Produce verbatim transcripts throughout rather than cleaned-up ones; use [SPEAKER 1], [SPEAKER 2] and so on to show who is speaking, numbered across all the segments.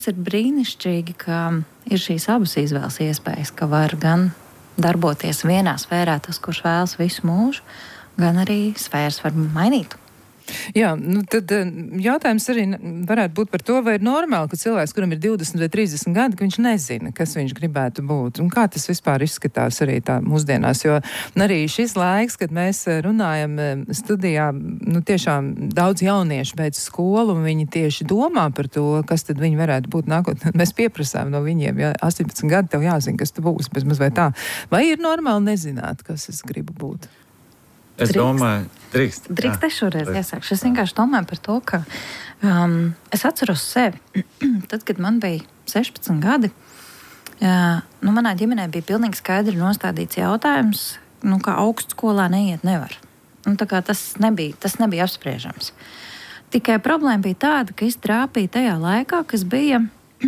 [SPEAKER 1] Ir brīnišķīgi, ka ir šīs abas izvēles iespējas, ka var gan darboties vienā sfērā, tas, kurš vēlas visu mūžu, gan arī sfēras var mainīt.
[SPEAKER 2] Jā, nu tad jautājums arī varētu būt par to, vai ir normāli, ka cilvēks, kuram ir divdesmit vai trīsdesmit gadi, ka viņš nezina, kas viņš gribētu būt. Un kā tas vispār izskatās arī tā mūsdienās, jo arī šis laiks, kad mēs runājam studijā, nu tiešām daudz jauniešu beidz skolu un viņi tieši domā par to, kas tad viņi varētu būt nākotnē. Mēs pieprasām no viņiem, ja astoņpadsmit gadi tev jāzina, kas tu būsi, bez maz vai tā. Vai ir normāli nezināt, kas es gribu būt?
[SPEAKER 3] Es drīkst. domāju, drīkst.
[SPEAKER 1] Drīkst es šoreiz iesākšu. Es vienkārši domāju par to, ka um, es atceros sevi. Tad, kad man bija sešpadsmit gadi, uh, nu, manā ģimenē bija pilnīgi skaidri nostādīts jautājums, nu, kā augstskolā neiet nevar. Nu, tā kā tas nebija, tas nebija apspriežams. Tikai problēma bija tāda, ka es trāpīju tajā laikā, kas bija,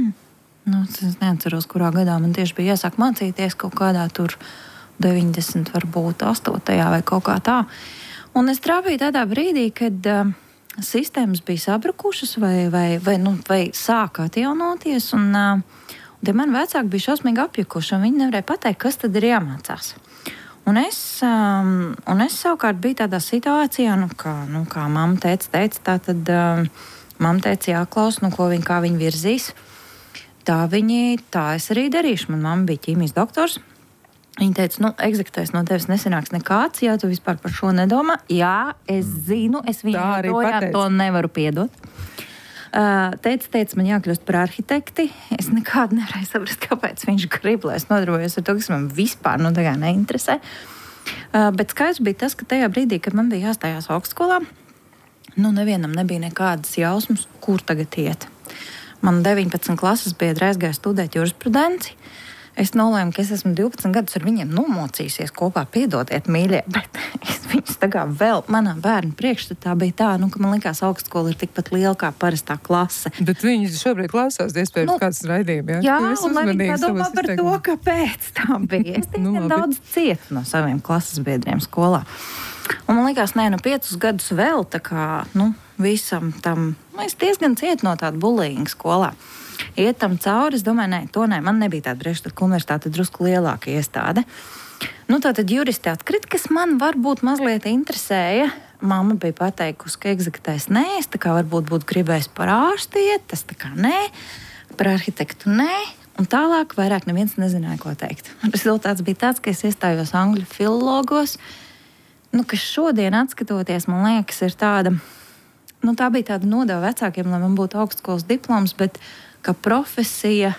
[SPEAKER 1] nu, es neatceros, kurā gadā man tieši bija jāsāk mācīties kaut kādā tur deviņdesmit, varbūt astotajā vai kaut kā tā. Un es trāpīju tādā brīdī, kad uh, sistēmas bija sabrukušas vai, vai, vai, nu, vai sāka atjaunoties, un, uh, un tie mani vecāki bija šausmīgi apjukuši, un viņi nevarēja pateikt, kas tad ir jāmācās. Un es, um, un es savukārt biju tādā situācijā, nu, kā, nu, kā mamma teica, teica, tā tad um, mamma teica, jāklaus, nu, ko viņi, kā viņi virzīs. Tā viņi, tā es arī darīšu. Man mamma bija ķīmijas doktors. Viņa teica, nu, egzektais no tevis nesanāks nekāds, ja tu vispār par šo nedomā. Jā, es zinu, es viņai projām to nevaru piedot. Uh, teica, teica, man jākļūst par arhitekti. Es nekādu nevarēju saprast, kāpēc viņš grib, lai es nodarbojos ar to, kas man vispār nu, tā kā neinteresē. Uh, bet skaidrs bija tas, ka tajā brīdī, kad man bija jāstājās augstskolā, nu, nevienam nebija nekādas jausmas, kur tagad iet. Man deviņpadsmit klases biedri aizgāja studēt jurisprudenci. Es nolēmu, ka es esmu divpadsmit gadus ar viņiem nomocījusies kopā, piedodiet, mīļie, bet es viņus tā kā vēl manā bērnu priekšstatā bija tā, nu, ka man likās augstskola ir tikpat liela kā parastā klase.
[SPEAKER 2] Bet viņi šobrīd klausās, iespējams, nu, kāds raidījumi,
[SPEAKER 1] jā? Jā, un lai viņi padomā par to, kāpēc tā bija. Es
[SPEAKER 2] nu,
[SPEAKER 1] daudz cietu no saviem klases biedriem skolā. Un man likās, nē, nu, piecus gadus vēl tā kā, nu, visam tam, es diezgan cietu no tāda bullyinga skolā. Iet tam cauri, es domāju, nē, to nē, man nebija tāda priekšstata, ka universitāte ir drusku lielāka iestāde. Nu, tātad juristi atkrita, kas man varbūt mazliet interesēja. Mamma bija pateikusi, ka egzektais nē, es tā kā varbūt būtu gribējis par ārstu iet, tas tā kā nē, par arhitektu nē, un tālāk vairāk neviens nezināja, ko teikt. Rezultāts bija tāds, ka es iestājos angļu filologos, nu, kas šodien atskatoties, man liekas, ir tāda, nu, tā bija tāda nodeva vecākiem, lai man būtu augstskolas diploms, bet ka profesija,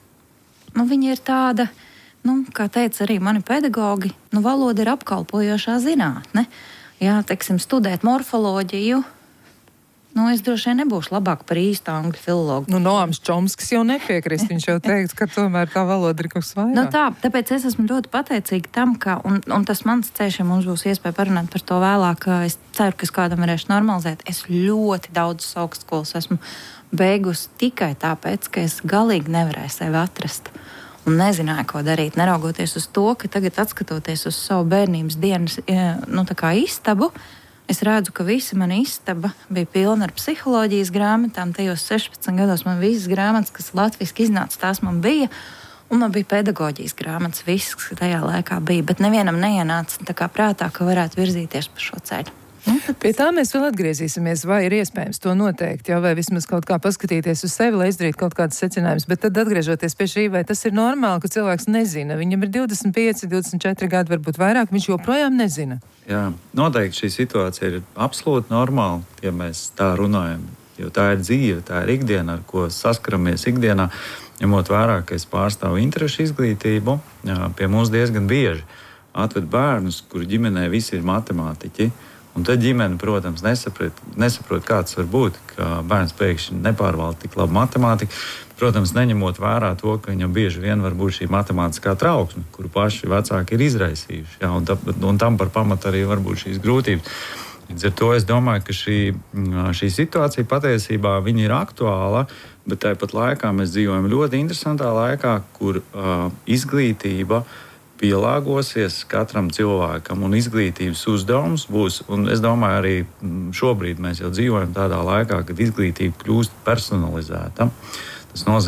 [SPEAKER 1] nu, viņa ir tāda, nu, kā teica arī mani pedagogi, nu, valoda ir apkalpojošā zinātne. Jā, teiksim, studēt morfoloģiju, nu, es droši vien nebūšu labāk par īstu angļu filologu.
[SPEAKER 2] Nu, Noams Čomskis jau nepiekrist, viņš jau teikt, ka tomēr tā valoda ir kaut kas vairāk.
[SPEAKER 1] Nu, tā, tāpēc es esmu ļoti pateicīga tam, ka, un, un tas mans ceļš, ja mums būs iespēja parunāt par to vēlāk, es ceru, ka es kādam varēšu normalizēt. Es ļoti daudz augstskolas esmu beigusi tikai tāpēc, ka es galīgi nevarēju sevi atrast un nezināju, ko darīt. Neraugoties uz to, ka tagad atskatoties uz savu bērnības dienas, nu, tā kā istabu, es redzu, ka visa mana istaba bija pilna ar psiholoģijas grāmatām. Tajos sešpadsmit gados man visas grāmatas, kas latviski iznāca, tās man bija. Un man bija pedagoģijas grāmatas, viss, kas tajā laikā bija. Bet nevienam neienāca tā kā prātā, ka varētu virzīties pa šo ceļu.
[SPEAKER 2] Pie tā mēs vēl atgriezīsimies, vai ir iespējams to noteikt, jau, vai vismaz kaut kā paskatīties uz sevi, lai izdarītu kaut kādas secinājumus. Bet tad atgriežoties pie šī, vai tas ir normāli, ka cilvēks nezina. Viņam ir divdesmit pieci, divdesmit četri gadi, varbūt vairāk, viņš joprojām nezina.
[SPEAKER 3] Jā, noteikti šī situācija ir absolūti normāla, ja mēs tā runājam. Jo tā ir dzīve, tā ir ikdiena, ar ko saskaramies ikdienā. Ņemot vērā, ka es pārstāvu interešu izglītību, jā, pie mums diezgan bieži atved bērnus, kuru ģimenē visi ir matemātiķi. Un tad ģimene, protams, nesaprot, nesaprot, kā tas var būt, ka bērns pēkšņi nepārvalda tik labu matemātiku. Protams, neņemot vērā to, ka viņam bieži vien var būt šī matemātiskā trauksme, kuru paši vecāki ir izraisījuši. Jā, un, tā, un tam par pamatu arī var būt šīs grūtības. Līdz ar to es domāju, ka šī, šī situācija patiesībā viņa ir aktuāla, bet tāpat laikā mēs dzīvojam ļoti interesantā laikā, kur uh, izglītība pielāgosies katram cilvēkam, un izglītības uzdevums būs, un es domāju, arī šobrīd mēs jau dzīvojam tādā laikā, kad izglītība kļūst personalizēta. Tas nozīmē,